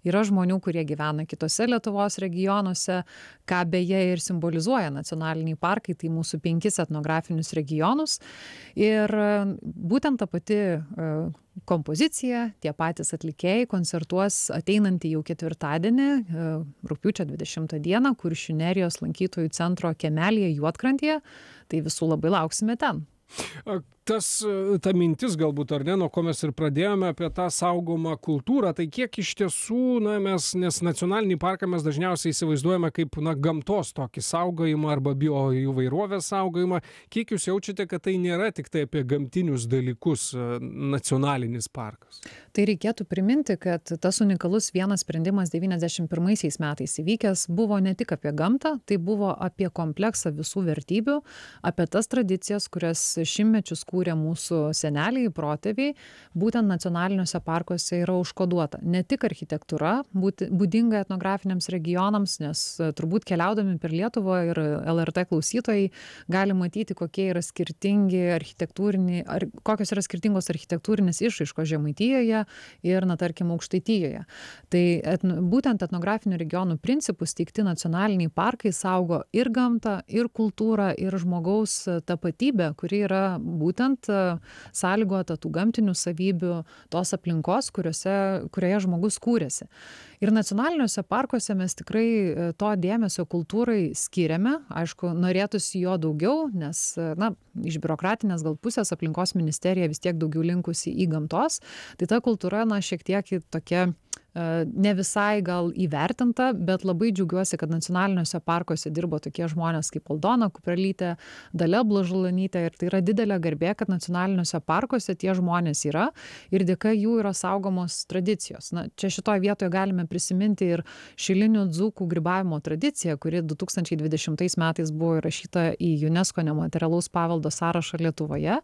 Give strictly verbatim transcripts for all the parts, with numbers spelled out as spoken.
Yra žmonių, kurie gyvena kitose Lietuvos regionuose, ką beje ir simbolizuoja nacionaliniai parkai, tai mūsų penkis etnografinius regionus. Ir būtent ta pati kompozicija, tie patys atlikėjai koncertuos ateinantį jau ketvirtadienį, rugpjūčio dvidešimtą dieną, Kuršių nerijos lankytojų centro kiemelyje Juodkrantėje. Tai visų labai lauksime ten. Tas, ta mintis galbūt, ar ne, nuo ko mes ir pradėjome apie tą saugomą kultūrą, tai kiek iš tiesų, na, mes, nes nacionalinį parką mes dažniausiai įsivaizduojame kaip, na, gamtos tokį saugojimą arba bioįvairovės saugojimą. Kiek jūs jaučiate, kad tai nėra tik tai apie gamtinius dalykus nacionalinis parkas? Tai reikėtų priminti, kad tas unikalus vienas sprendimas devyniasdešimt pirmaisiais metais įvykęs buvo ne tik apie gamtą, tai buvo apie kompleksą visų vertybių, apie tas tradicijas, kurias šimtmečius kūrė mūsų seneliai, protėviai, būtent nacionaliniuose parkuose yra užkoduota. Ne tik architektūra, būdinga etnografiniams regionams, nes turbūt keliaudami per Lietuvą ir L R T klausytojai gali matyti, kokie yra skirtingi architektūriniai, ar, kokios yra skirtingos architektūrinės išraiškos Žemaitijoje ir, na, tarkim, Aukštaitijoje. Tai etno, būtent etnografinių regionų principus teikti nacionaliniai parkai saugo ir gamtą, ir kultūrą, ir žmogaus tapatybę, kuri yra būtent sąlygota tų gamtinių savybių, tos aplinkos, kuriuose, kurioje žmogus kūrėsi. Ir nacionaliniuose parkuose mes tikrai to dėmesio kultūrai skiriame. Aišku, norėtųsi jo daugiau, nes, na, iš biurokratinės gal pusės aplinkos ministerija vis tiek daugiau linkusi į gamtos. Tai ta kultūra, na, šiek tiek tokia ne visai gal įvertinta, bet labai džiaugiuosi, kad nacionaliniuose parkuose dirbo tokie žmonės kaip Aldona Kuprelytė, Dalia Blažulanytė, ir tai yra didelė garbė, kad nacionaliniuose parkuose tie žmonės yra ir dėka jų yra saugomos tradicijos. Na, čia šitoje vietoje galime prisiminti ir šilinių dzūkų grybavimo tradiciją, kuri du tūkstančiai dvidešimtais metais buvo įrašyta į UNESCO nematerialaus paveldo sąrašą Lietuvoje.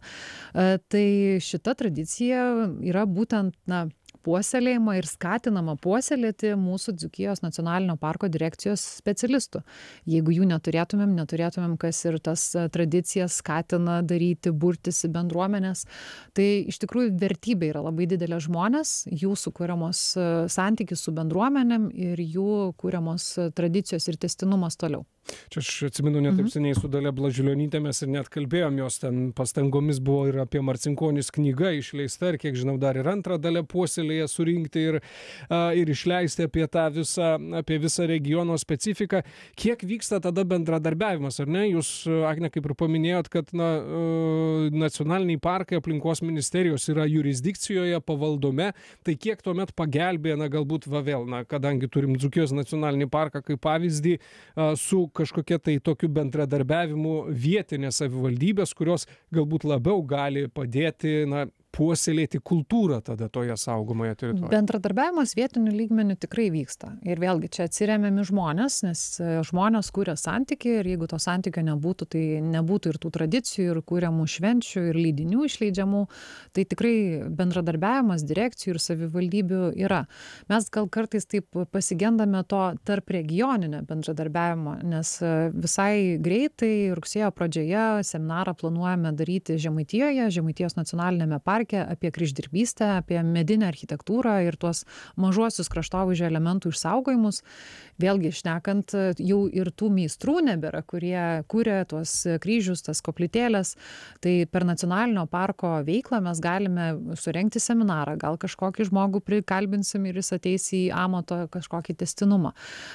Tai šita tradicija yra būtent, na, puoselėjama ir skatinama puoselėti mūsų Dzūkijos nacionalinio parko direkcijos specialistų. Jeigu jų neturėtumėm, neturėtumėm, kas ir tas tradicijas skatina daryti, burtis į bendruomenės. Tai iš tikrųjų vertybė yra labai didelė žmonės, jų sukūriamos santykis su bendruomenėm ir jų kūriamos tradicijos ir tęstinumas toliau. Čia aš atsimenu, netaip seniai su Dalia Blažulionyte mes ir net kalbėjom, jos ten pastangomis buvo ir apie Marcinkonis knyga išleista, ir kiek žinau, dar ir antrą Dalia puoselėje surinkti ir, a, ir išleisti apie tą visą, apie visą regiono specifiką. Kiek vyksta tada bendradarbiavimas, ar ne? Jūs, Agne, kaip ir paminėjot, kad, na, nacionaliniai parkai aplinkos ministerijos yra jurisdikcijoje, pavaldume, tai kiek tuomet pagelbėja, na, galbūt va vėl, na, kadangi turim Dzūkijos nacionalinį parką kaip pavyzdį, a, su kažkokia tai tokiu bendradarbiavimu vietinės savivaldybės, kurios galbūt labiau gali padėti, na, puoselėti kultūrą tada toje saugomoje teritorijoje. Bendradarbiavimas vietinių lygmenių tikrai vyksta. Ir vėlgi čia atsiremiami žmonės, nes žmonės kūrė santykį ir jeigu to santykio nebūtų, tai nebūtų ir tų tradicijų, ir kūriamų švenčių, ir leidinių išleidžiamų. Tai tikrai bendradarbiavimas direkcijų ir savivaldybių yra. Mes gal kartais taip pasigendame to tarp regioninio bendradarbiavimo, nes visai greitai rugsėjo pradžioje seminarą planuojame daryti Žemaitijoje, Žemaitijos nacionalinėme parke apie kryždirbystę, apie medinę architektūrą ir tuos mažuosius kraštovaizdžio elementų išsaugojimus. Vėlgi, šnekant, jau ir tų meistrų nebėra, kurie kūrė tuos kryžius, tas koplytėlės. Tai per nacionalinio parko veiklą mes galime surengti seminarą, gal kažkokį žmogų prikalbinsim ir jis ateis į amato kažkokį tęstinumą.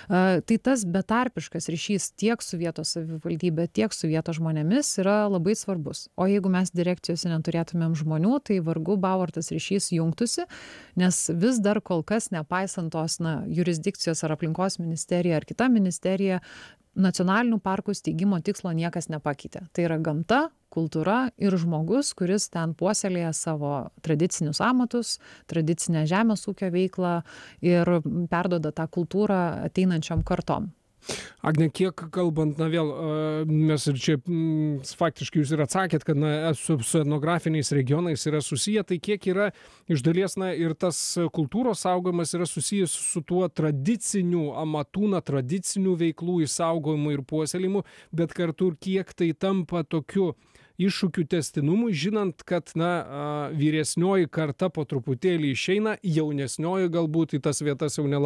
Tai tas betarpiškas ryšys tiek su vietos savivaldybė, tiek su vietos žmonėmis yra labai svarbus. O jeigu mes direkcijose neturėtumėm žmonių, tai vargu bau ar tas ryšys jungtųsi, nes vis dar kol kas, nepaisant tos, na, jurisdikcijos ar aplinkos ministerija ar kita ministerija, nacionalinių parkų steigimo tikslo niekas nepakeitė. Tai yra gamta, kultūra ir žmogus, kuris ten puoselėja savo tradicinius amatus, tradicinę žemės ūkio veiklą ir perduoda tą kultūrą ateinančiom kartom. Agne, kiek kalbant, na vėl, mes ir čia m, faktiškai jūs ir atsakėt, kad, na, su, su etnografiniais regionais yra susiję, tai kiek yra iš dalies, na, ir tas kultūros saugojimas yra susijęs su tuo tradiciniu amatų, na, tradicinių veiklų išsaugojimu ir puoselėjimu, bet kartu ir kiek tai tampa tokiu iššūkių tęstinumui, žinant, kad, na, vyresnioji karta po truputėlį išeina, jaunesnioji galbūt į tas vietas jau nelabai